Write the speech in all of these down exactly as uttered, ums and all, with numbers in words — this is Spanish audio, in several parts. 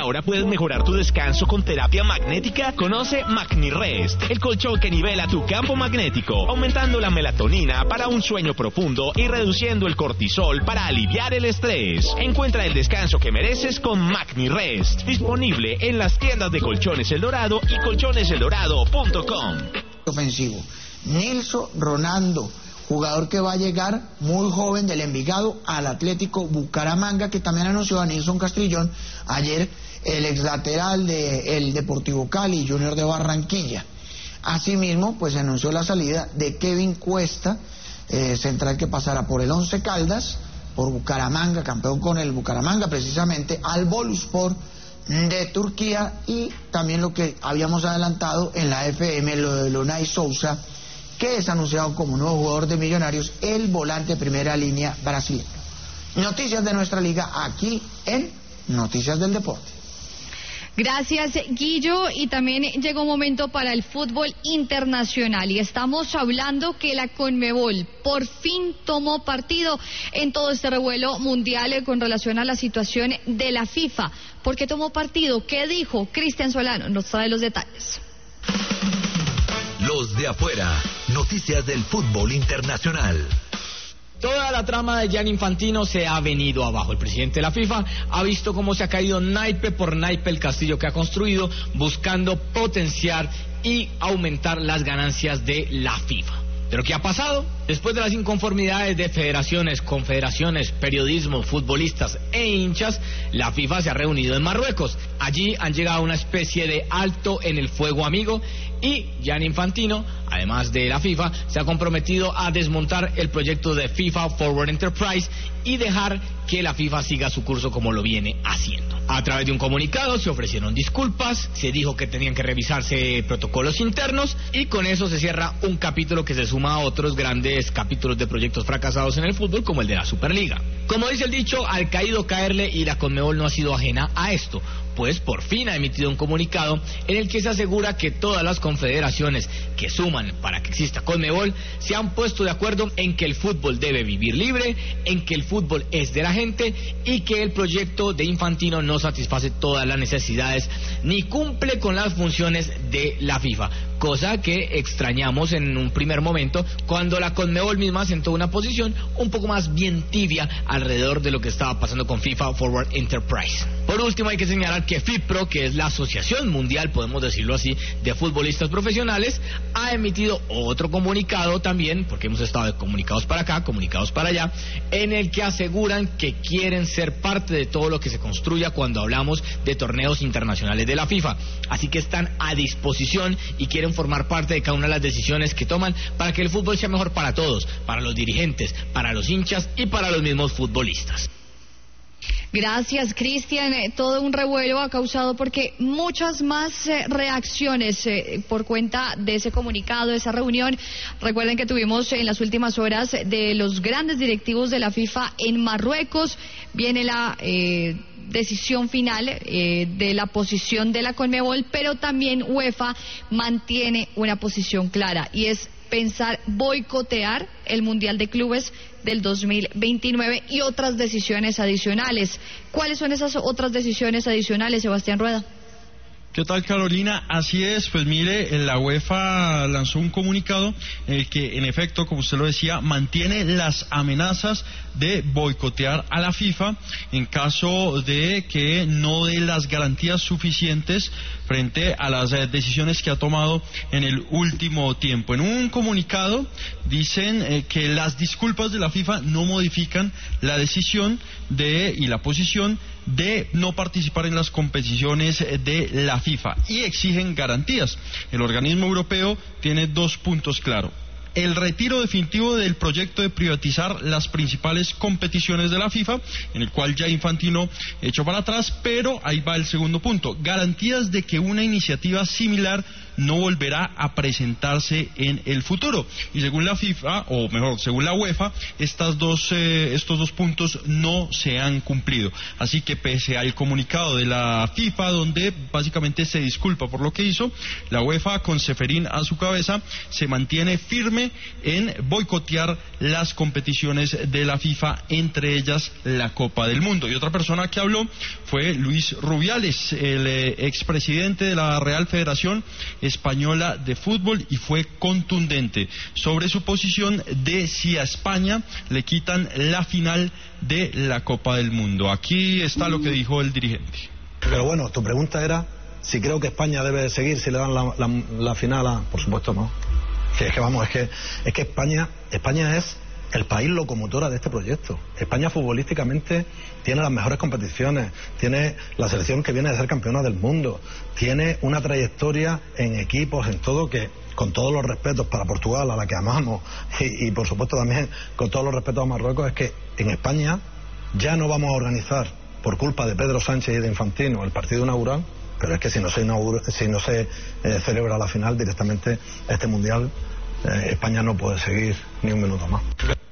ahora puedes mejorar tu descanso con terapia magnética. Conoce MagniRest, el colchón que nivela tu campo magnético, aumentando la melatonina para un sueño profundo y reduciendo el cortisol para aliviar el estrés. Encuentra el descanso que mereces con MagniRest, disponible en las tiendas de Colchones El Dorado y colchones el dorado punto com. Ofensivo. Nilson Ronaldo, jugador que va a llegar muy joven del Envigado al Atlético Bucaramanga, que también anunció a Nilson Castrillón ayer, el exlateral del Deportivo Cali, Junior de Barranquilla. Asimismo, pues se anunció la salida de Kevin Cuesta, eh, central que pasará por el Once Caldas, por Bucaramanga, campeón con el Bucaramanga precisamente, al Boluspor de Turquía, y también lo que habíamos adelantado en la F M, lo de Lunay Sousa, que es anunciado como nuevo jugador de Millonarios, el volante de primera línea brasileño. Noticias de nuestra liga aquí en Noticias del Deporte. Gracias, Guillo, y también llegó un momento para el fútbol internacional y estamos hablando que la Conmebol por fin tomó partido en todo este revuelo mundial con relación a la situación de la FIFA. ¿Por qué tomó partido? ¿Qué dijo? Cristian Solano nos trae los detalles. Los de afuera, noticias del fútbol internacional. Toda la trama de Gianni Infantino se ha venido abajo. El presidente de la FIFA ha visto cómo se ha caído naipe por naipe el castillo que ha construido, buscando potenciar y aumentar las ganancias de la FIFA. ¿Pero qué ha pasado? Después de las inconformidades de federaciones, confederaciones, periodismo, futbolistas e hinchas, la FIFA se ha reunido en Marruecos. Allí han llegado a una especie de alto en el fuego amigo y Gianni Infantino, además de la FIFA, se ha comprometido a desmontar el proyecto de FIFA Forward Enterprise y dejar que la FIFA siga su curso como lo viene haciendo. A través de un comunicado se ofrecieron disculpas, se dijo que tenían que revisarse protocolos internos y con eso se cierra un capítulo que se suma a otros grandes capítulos de proyectos fracasados en el fútbol como el de la Superliga. Como dice el dicho, al caído caerle, y la Conmebol no ha sido ajena a esto, pues por fin ha emitido un comunicado en el que se asegura que todas las confederaciones que suman para que exista Conmebol se han puesto de acuerdo en que el fútbol debe vivir libre, en que el fútbol es de la gente y que el proyecto de Infantino no satisface todas las necesidades ni cumple con las funciones de la FIFA, cosa que extrañamos en un primer momento cuando la Conmebol misma sentó una posición un poco más bien tibia alrededor de lo que estaba pasando con FIFA Forward Enterprise. Por último, hay que señalar que FIPRO, que es la Asociación Mundial, podemos decirlo así, de futbolistas profesionales, ha emitido otro comunicado también, porque hemos estado de comunicados para acá, comunicados para allá, en el que aseguran que quieren ser parte de todo lo que se construya cuando hablamos de torneos internacionales de la FIFA. Así que están a disposición y quieren formar parte de cada una de las decisiones que toman para que el fútbol sea mejor para todos, para los dirigentes, para los hinchas y para los mismos futbolistas. Gracias, Cristian. Eh, todo un revuelo ha causado porque muchas más eh, reacciones eh, por cuenta de ese comunicado, de esa reunión. Recuerden que tuvimos en las últimas horas de los grandes directivos de la FIFA en Marruecos. Viene la eh, decisión final eh, de la posición de la Conmebol, pero también UEFA mantiene una posición clara y es pensar boicotear el Mundial de Clubes del dos mil veintinueve y otras decisiones adicionales. ¿Cuáles son esas otras decisiones adicionales, Sebastián Rueda? ¿Qué tal, Carolina? Así es, pues mire, la UEFA lanzó un comunicado en el que, en efecto, como usted lo decía, mantiene las amenazas de boicotear a la FIFA en caso de que no dé las garantías suficientes frente a las eh, decisiones que ha tomado en el último tiempo. En un comunicado dicen eh, que las disculpas de la FIFA no modifican la decisión de y la posición de no participar en las competiciones de la FIFA y exigen garantías. El organismo europeo tiene dos puntos claros: el retiro definitivo del proyecto de privatizar las principales competiciones de la FIFA, en el cual ya Infantino echó para atrás, pero ahí va el segundo punto: garantías de que una iniciativa similar no volverá a presentarse en el futuro. Y según la FIFA, o mejor, según la UEFA, estas dos, eh, estos dos puntos no se han cumplido. Así que pese al comunicado de la FIFA, donde básicamente se disculpa por lo que hizo, la UEFA, con Ceferín a su cabeza, se mantiene firme mantiene en boicotear las competiciones de la FIFA, entre ellas la Copa del Mundo. Y otra persona que habló fue Luis Rubiales, el eh, expresidente de la Real Federación Española de Fútbol, y fue contundente sobre su posición de si a España le quitan la final de la Copa del Mundo. Aquí está lo que dijo el dirigente. Pero bueno, tu pregunta era si creo que España debe de seguir si le dan la, la, la final a... Por supuesto no. Que es que vamos, es que, es que España, España es el país locomotora de este proyecto. España futbolísticamente tiene las mejores competiciones, tiene la selección que viene de ser campeona del mundo, tiene una trayectoria en equipos, en todo, que con todos los respetos para Portugal, a la que amamos, y, y por supuesto también con todos los respetos a Marruecos, es que en España ya no vamos a organizar, por culpa de Pedro Sánchez y de Infantino, el partido inaugural, pero es que si no se, inaugura, si no se eh, celebra la final directamente este Mundial, eh, España no puede seguir ni un minuto más.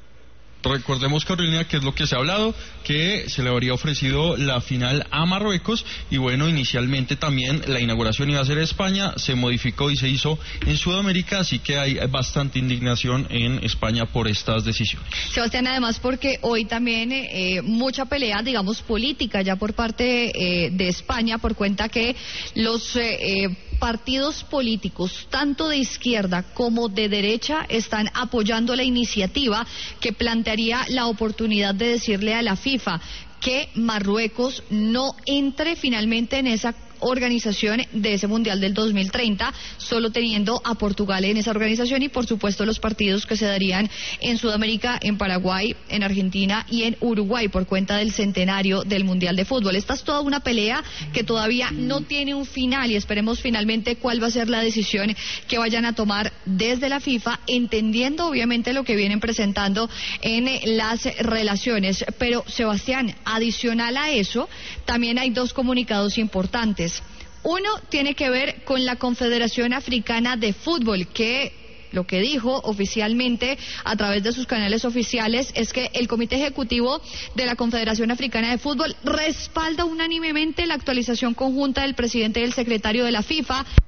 Recordemos, Carolina, que es lo que se ha hablado, que se le habría ofrecido la final a Marruecos, y bueno, inicialmente también la inauguración iba a ser en España, se modificó y se hizo en Sudamérica, así que hay bastante indignación en España por estas decisiones. Sebastián, además porque hoy también eh, mucha pelea, digamos, política ya por parte eh, de España, por cuenta que los eh, eh, partidos políticos, tanto de izquierda como de derecha, están apoyando la iniciativa que plantea la oportunidad de decirle a la FIFA que Marruecos no entre finalmente en esa organización de ese Mundial del dos mil treinta, solo teniendo a Portugal en esa organización, y por supuesto los partidos que se darían en Sudamérica, en Paraguay, en Argentina y en Uruguay por cuenta del centenario del Mundial de Fútbol. Esta es toda una pelea que todavía no tiene un final, y esperemos finalmente cuál va a ser la decisión que vayan a tomar desde la FIFA, entendiendo obviamente lo que vienen presentando en las relaciones. Pero Sebastián, adicional a eso, también hay dos comunicados importantes. Uno tiene que ver con la Confederación Africana de Fútbol, que lo que dijo oficialmente a través de sus canales oficiales es que el Comité Ejecutivo de la Confederación Africana de Fútbol respalda unánimemente la actualización conjunta del presidente y del secretario de la FIFA